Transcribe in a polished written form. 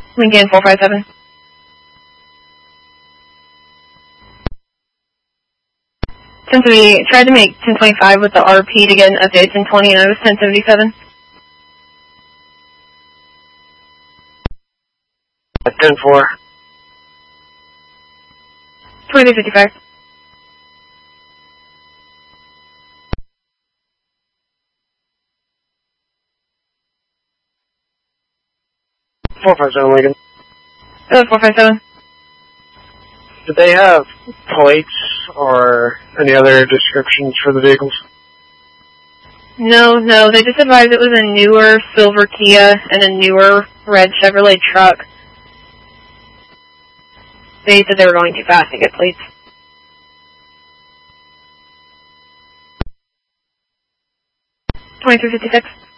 Lincoln 457. Since we tried to make 1025 with the RP to get an update 1020 and I was 1077. 10-4. 2355. 457 Lincoln. 457. Did they have plates or any other descriptions for the vehicles? No, they just advised it was a newer silver Kia and a newer red Chevrolet truck. They said they were going too fast to get plates. 2356.